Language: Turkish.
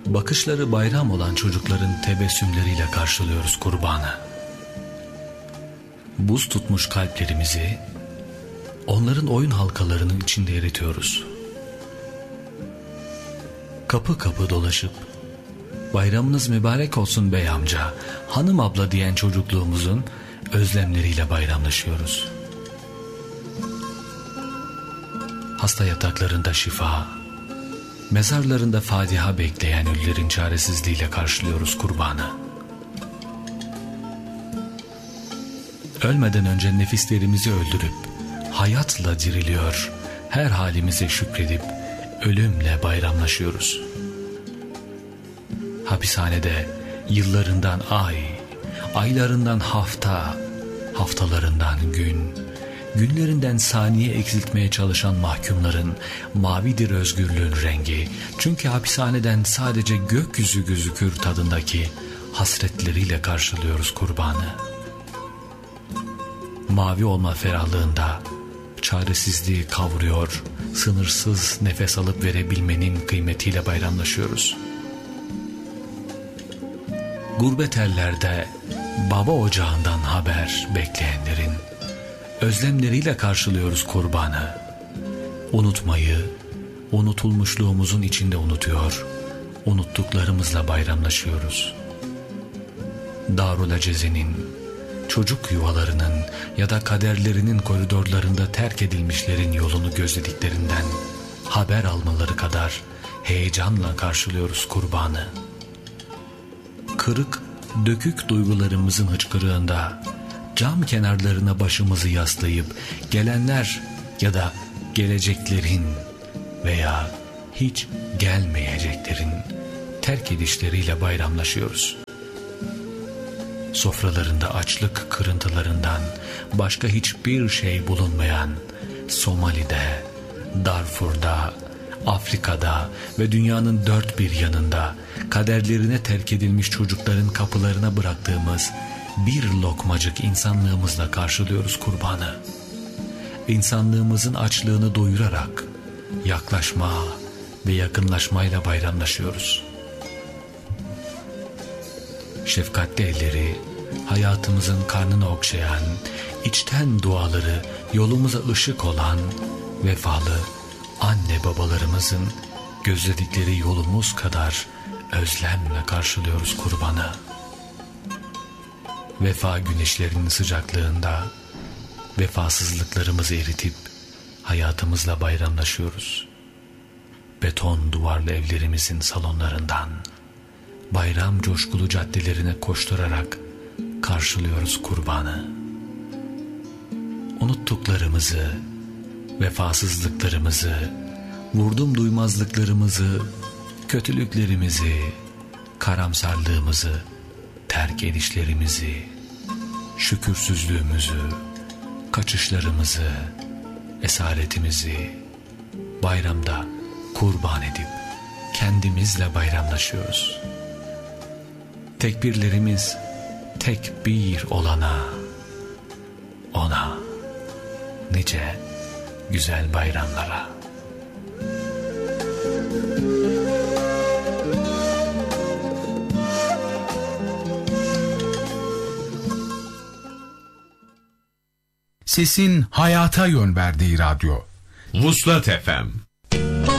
bakışları bayram olan çocukların tebessümleriyle karşılıyoruz kurbanı. Buz tutmuş kalplerimizi onların oyun halkalarının içinde eritiyoruz. Kapı kapı dolaşıp bayramınız mübarek olsun bey amca, hanım abla diyen çocukluğumuzun özlemleriyle bayramlaşıyoruz. Hasta yataklarında şifa, mezarlarında Fatiha bekleyen ölülerin çaresizliğiyle karşılıyoruz kurbanı. Ölmeden önce nefislerimizi öldürüp hayatla diriliyor, her halimize şükredip ölümle bayramlaşıyoruz. Hapishanede yıllarından ay, aylarından hafta, haftalarından gün, günlerinden saniye eksiltmeye çalışan mahkumların mavidir özgürlüğün rengi. Çünkü hapishaneden sadece gökyüzü gözükür tadındaki hasretleriyle karşılıyoruz kurbanı. Mavi olma ferahlığında çaresizliği kavruyor, sınırsız nefes alıp verebilmenin kıymetiyle bayramlaşıyoruz. Gurbet ellerde baba ocağından haber bekleyenlerin özlemleriyle karşılıyoruz kurbanı. Unutmayı, unutulmuşluğumuzun içinde unutuyor, unuttuklarımızla bayramlaşıyoruz. Darul Aceze'nin, çocuk yuvalarının ya da kaderlerinin koridorlarında terk edilmişlerin yolunu gözlediklerinden haber almaları kadar heyecanla karşılıyoruz kurbanı. Kırık, dökük duygularımızın hıçkırığında cam kenarlarına başımızı yaslayıp gelenler ya da geleceklerin veya hiç gelmeyeceklerin terk edişleriyle bayramlaşıyoruz. Sofralarında açlık kırıntılarından başka hiçbir şey bulunmayan Somali'de, Darfur'da, Afrika'da ve dünyanın dört bir yanında kaderlerine terk edilmiş çocukların kapılarına bıraktığımız bir lokmacık insanlığımızla karşılıyoruz kurbanı. İnsanlığımızın açlığını doyurarak yaklaşma ve yakınlaşmayla bayramlaşıyoruz. Şefkatli elleri hayatımızın karnını okşayan, içten duaları yolumuza ışık olan vefalı anne babalarımızın gözledikleri yolumuz kadar özlemle karşılıyoruz kurbanı. Vefa güneşlerinin sıcaklığında vefasızlıklarımızı eritip hayatımızla bayramlaşıyoruz. Beton duvarlı evlerimizin salonlarından bayram coşkulu caddelerine koşturarak karşılıyoruz kurbanı. Unuttuklarımızı, vefasızlıklarımızı, vurdum duymazlıklarımızı, kötülüklerimizi, karamsarlığımızı, terk edişlerimizi, şükürsüzlüğümüzü, kaçışlarımızı, esaretimizi bayramda kurban edip kendimizle bayramlaşıyoruz. Tekbirlerimiz tek bir olana, ona nice güzel bayramlara. Sesin hayata yön verdiği radyo. Vuslat FM